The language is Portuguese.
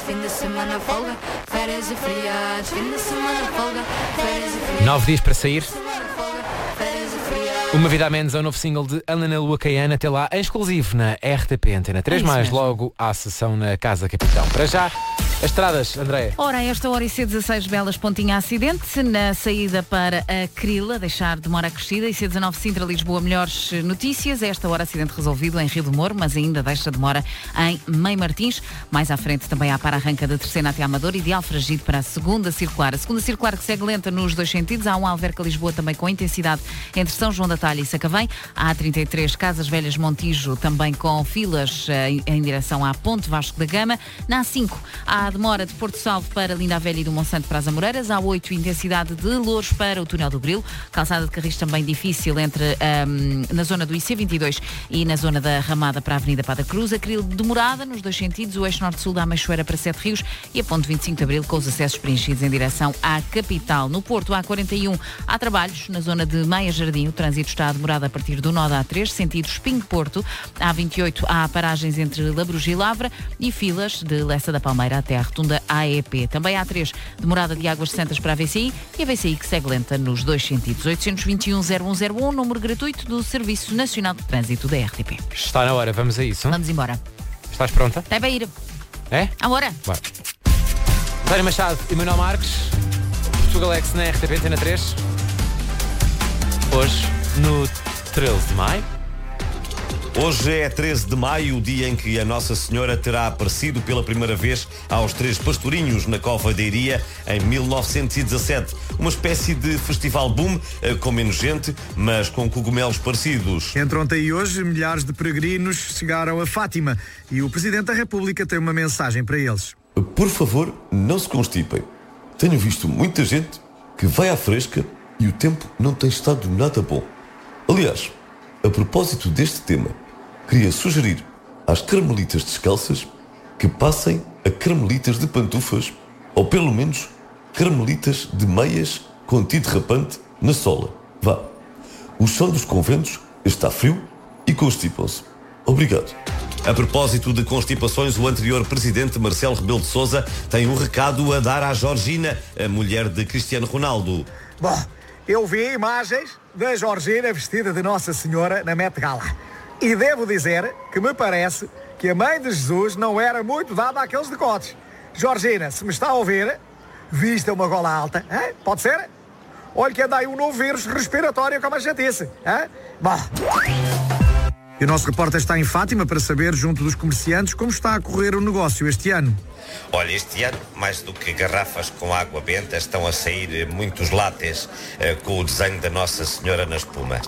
fim de semana folga, férias e feriados, fim de semana folga, férias e feriados. 9 dias para sair. Uma vida a menos é o novo single de Ana Luacaiana, até lá em exclusivo na RTP Antena 3, mais logo à sessão na Casa Capitão. Para já, as estradas, Andréia. Ora, a esta hora IC16 Belas Pontinha acidente, na saída para a Crila, deixar demora acrescida, IC19 Sintra Lisboa, melhores notícias, a esta hora acidente resolvido em Rio do Moro, mas ainda deixa demora em Meio Martins, mais à frente também há para-arranca da terceira até Amador e de Alfragide para a segunda circular. A segunda circular que segue lenta nos dois sentidos, há um Alverca-Lisboa também com intensidade entre São João da Talha e Sacavém, há a 33 Casas Velhas Montijo também com filas em direção à Ponte Vasco da Gama, na A5 há a demora de Porto Salvo para Linda a Velha e do Monsanto para as Amoreiras, há 8 intensidade de Louros para o Túnel do Grilo, calçada de Carris também difícil entre na zona do IC22 e na zona da Ramada para a Avenida Pada Cruz, a Cril demorada nos dois sentidos, o eixo norte-sul da Ameixoeira para Sete Rios e a ponte 25 de Abril com os acessos preenchidos em direção à capital. No Porto, há 41 há trabalhos na zona de Meia Jardim, o trânsito está demorado a partir do nó da A3, sentido Espinho-Porto, há 28 há paragens entre Labruja e Lavra e filas de Lessa da Palmeira até a rotunda AEP. Também há 3 demorada de Águas Santas para a VCI e a VCI que segue lenta nos dois sentidos. 821-0101, número gratuito do Serviço Nacional de Trânsito da RTP. Está na hora, vamos a isso. Vamos embora. Estás pronta? Está para ir. É? Agora. Vai. António Machado e Manuel Marques, Portugal X na RTP Antena 3. Hoje, no 13 de maio. Hoje é 13 de maio, o dia em que a Nossa Senhora terá aparecido pela primeira vez aos Três Pastorinhos na Cova da Iria em 1917. Uma espécie de festival boom, com menos gente, mas com cogumelos parecidos. Entre ontem e hoje, milhares de peregrinos chegaram a Fátima e o Presidente da República tem uma mensagem para eles. Por favor, não se constipem. Tenho visto muita gente que vai à fresca e o tempo não tem estado nada bom. Aliás, a propósito deste tema, queria sugerir às carmelitas descalças que passem a carmelitas de pantufas ou pelo menos carmelitas de meias com antiderrapante na sola. Vá. O chão dos conventos está frio e constipam-se. Obrigado. A propósito de constipações, o anterior presidente Marcelo Rebelo de Sousa tem um recado a dar à Georgina, a mulher de Cristiano Ronaldo. Bom, eu vi imagens da Georgina vestida de Nossa Senhora na Met Gala. E devo dizer que me parece que a mãe de Jesus não era muito dada àqueles decotes. Georgina, se me está a ouvir, vista uma gola alta, hein? Pode ser? Olha que anda aí um novo vírus respiratório como a chatice. Hein? Bom. E o nosso repórter está em Fátima para saber, junto dos comerciantes, como está a correr o negócio este ano. Olha, este ano, mais do que garrafas com água benta, estão a sair muitos látees com o desenho da Nossa Senhora na espuma.